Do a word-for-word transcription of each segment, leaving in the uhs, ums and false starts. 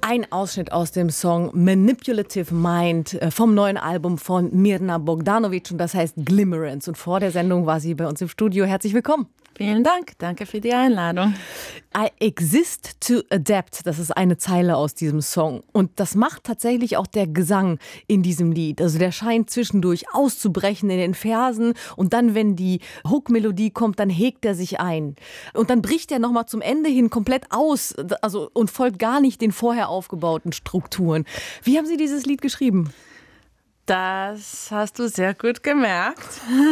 Ein Ausschnitt aus dem Song Manipulative Mind vom neuen Album von Mirna Bogdanovic und das heißt Glimmerance. Und vor der Sendung war sie bei uns im Studio. Herzlich willkommen. Vielen Dank, danke für die Einladung. I exist to adapt, das ist eine Zeile aus diesem Song. Und das macht tatsächlich auch der Gesang in diesem Lied. Also der scheint zwischendurch auszubrechen in den Versen und dann, wenn die Hook-Melodie kommt, dann hegt er sich ein. Und dann bricht er nochmal zum Ende hin komplett aus, also, und folgt gar nicht den vorher aufgebauten Strukturen. Wie haben Sie dieses Lied geschrieben? Das hast du sehr gut gemerkt.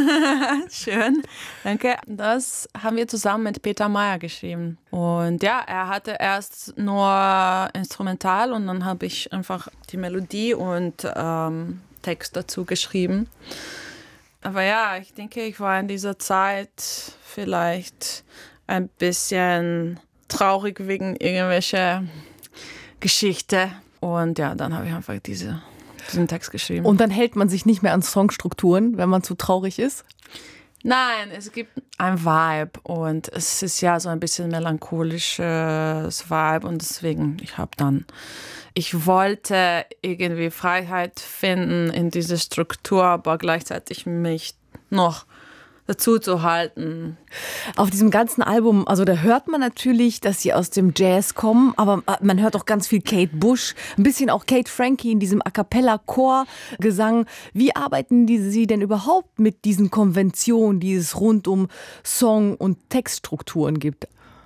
Schön, danke. Das haben wir zusammen mit Peter Mayer geschrieben. Und ja, er hatte erst nur Instrumental und dann habe ich einfach die Melodie und ähm, Text dazu geschrieben. Aber ja, ich denke, ich war in dieser Zeit vielleicht ein bisschen traurig wegen irgendwelcher Geschichte. Und ja, dann habe ich einfach diese... diesen Text geschrieben. Und dann hält man sich nicht mehr an Songstrukturen, wenn man zu traurig ist? Nein, es gibt ein Vibe und es ist ja so ein bisschen melancholisches Vibe und deswegen, ich habe dann, ich wollte irgendwie Freiheit finden in dieser Struktur, aber gleichzeitig mich noch dazu zu halten. Auf diesem ganzen Album, also da hört man natürlich, dass sie aus dem Jazz kommen, aber man hört auch ganz viel Kate Bush, ein bisschen auch Kate Frankie in diesem A-Cappella-Chor-Gesang. Wie arbeiten die, Sie denn überhaupt mit diesen Konventionen, die es rund um Song- und Textstrukturen gibt?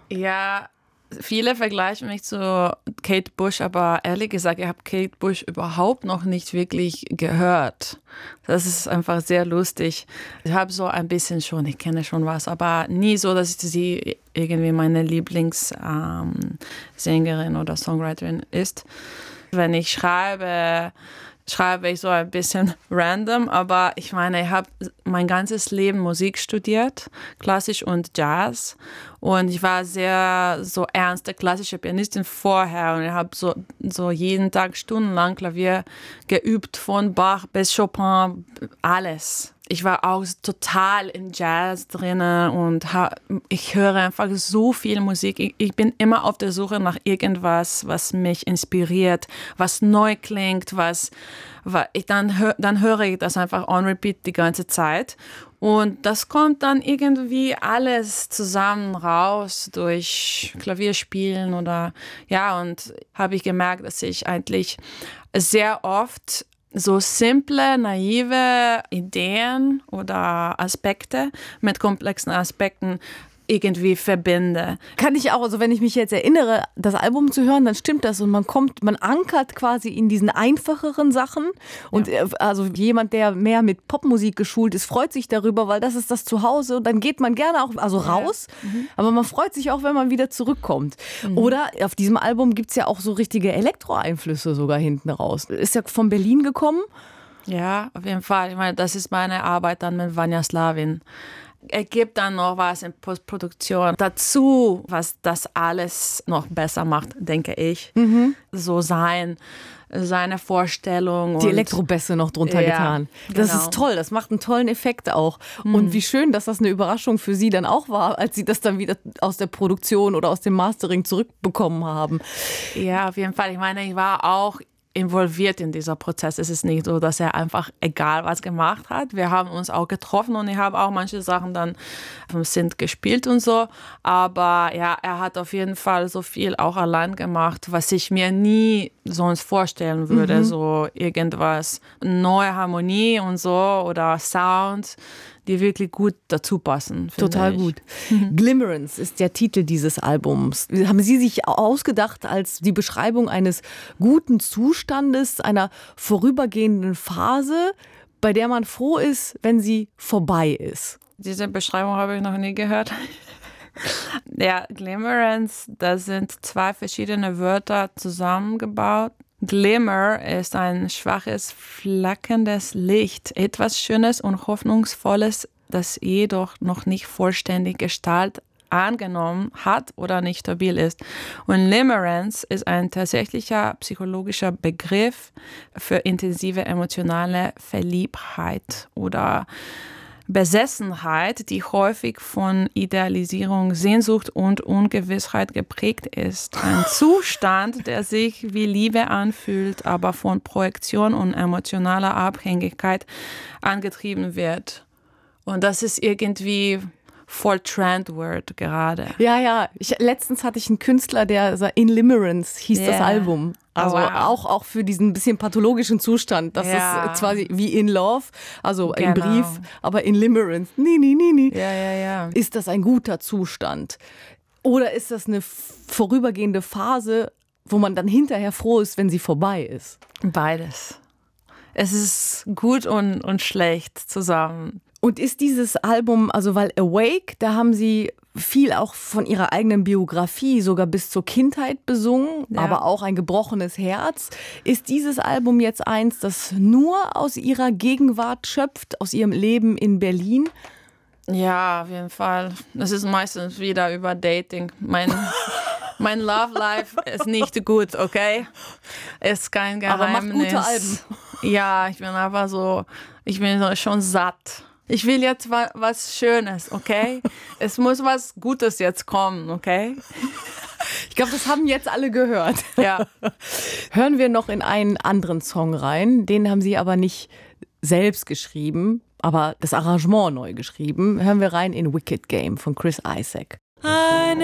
Ja, viele vergleichen mich zu Kate Bush, aber ehrlich gesagt, ich habe Kate Bush überhaupt noch nicht wirklich gehört. Das ist einfach sehr lustig. Ich habe so ein bisschen schon, ich kenne schon was, aber nie so, dass sie irgendwie meine Lieblingssängerin ähm, oder Songwriterin ist. Wenn ich schreibe, schreibe ich so ein bisschen random, aber ich meine, ich habe mein ganzes Leben Musik studiert, klassisch und Jazz. Und ich war sehr so ernste klassische Pianistin vorher und ich habe so, so jeden Tag stundenlang Klavier geübt, von Bach bis Chopin, alles. Ich war auch total in Jazz drin und ha- ich höre einfach so viel Musik. Ich, ich bin immer auf der Suche nach irgendwas, was mich inspiriert, was neu klingt, was, was ich dann, hör, dann höre ich das einfach on repeat die ganze Zeit. Und das kommt dann irgendwie alles zusammen raus durch Klavierspielen oder ja, und habe ich gemerkt, dass ich eigentlich sehr oft so simple, naive Ideen oder Aspekte mit komplexen Aspekten irgendwie verbinde. Kann ich auch, also wenn ich mich jetzt erinnere, das Album zu hören, dann stimmt das und man kommt, man ankert quasi in diesen einfacheren Sachen und ja. Also jemand, der mehr mit Popmusik geschult ist, freut sich darüber, weil das ist das Zuhause und dann geht man gerne auch also raus, ja. mhm. aber man freut sich auch, wenn man wieder zurückkommt. Mhm. Oder auf diesem Album gibt es ja auch so richtige Elektro-Einflüsse sogar hinten raus. Ist ja von Berlin gekommen. Ja, auf jeden Fall. Ich meine, das ist meine Arbeit dann mit Vanja Slavin. Er gibt dann noch was in Postproduktion dazu, was das alles noch besser macht, denke ich. Mhm. So sein, seine Vorstellung. Die Elektrobässe noch drunter ja, getan. Das genau. ist toll, das macht einen tollen Effekt auch. Mhm. Und wie schön, dass das eine Überraschung für Sie dann auch war, als Sie das dann wieder aus der Produktion oder aus dem Mastering zurückbekommen haben. Ja, auf jeden Fall. Ich meine, ich war auch involviert in dieser Prozess. Es ist nicht so, dass er einfach egal was gemacht hat. Wir haben uns auch getroffen und ich habe auch manche Sachen dann vom Synth gespielt und so. Aber ja, er hat auf jeden Fall so viel auch allein gemacht, was ich mir nie sonst vorstellen würde. Mhm. So irgendwas, neue Harmonie und so oder Sound, die wirklich gut dazu passen. Total ich. gut. Glimmerance ist der Titel dieses Albums. Haben Sie sich ausgedacht als die Beschreibung eines guten Zustandes, einer vorübergehenden Phase, bei der man froh ist, wenn sie vorbei ist? Diese Beschreibung habe ich noch nie gehört. Ja, Glimmerance, das sind zwei verschiedene Wörter zusammengebaut. Glimmer ist ein schwaches, flackerndes Licht, etwas Schönes und Hoffnungsvolles, das jedoch noch nicht vollständig Gestalt angenommen hat oder nicht stabil ist. Und Limerence ist ein tatsächlicher psychologischer Begriff für intensive emotionale Verliebtheit oder Besessenheit, die häufig von Idealisierung, Sehnsucht und Ungewissheit geprägt ist. Ein Zustand, der sich wie Liebe anfühlt, aber von Projektion und emotionaler Abhängigkeit angetrieben wird. Und das ist irgendwie voll Trendword gerade. Ja, ja. Ich, letztens hatte ich einen Künstler, der so In Limerence hieß yeah. das Album. Also oh, wow. auch, auch für diesen bisschen pathologischen Zustand. Das ja. ist zwar wie In Love, also genau. im Brief, aber In Limerence, nie, nie, nie, nie. Ja, ja, ja. Ist das ein guter Zustand? Oder ist das eine vorübergehende Phase, wo man dann hinterher froh ist, wenn sie vorbei ist? Beides. Es ist gut und, und schlecht zusammen. Und ist dieses Album, also weil Awake, da haben Sie viel auch von Ihrer eigenen Biografie, sogar bis zur Kindheit besungen, ja. aber auch ein gebrochenes Herz. Ist dieses Album jetzt eins, das nur aus Ihrer Gegenwart schöpft, aus Ihrem Leben in Berlin? Ja, auf jeden Fall. Das ist meistens wieder über Dating. Mein, mein Love Life ist nicht gut, okay? Ist kein Geheimnis. Aber macht gute Alben. Ja, ich bin einfach so, ich bin schon satt. Ich will jetzt wa- was Schönes, okay? Es muss was Gutes jetzt kommen, okay? Ich glaube, das haben jetzt alle gehört. Ja. Hören wir noch in einen anderen Song rein. Den haben Sie aber nicht selbst geschrieben, aber das Arrangement neu geschrieben. Hören wir rein in Wicked Game von Chris Isaak. Eine